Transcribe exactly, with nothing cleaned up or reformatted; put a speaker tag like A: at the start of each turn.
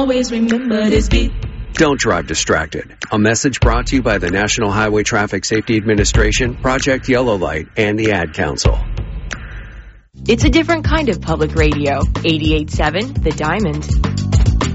A: Always remember this beat.
B: Don't drive distracted. A message brought to you by the National Highway Traffic Safety Administration, Project Yellow Light, and the Ad Council.
C: It's a different kind of public radio. eighty-eight point seven The Diamond.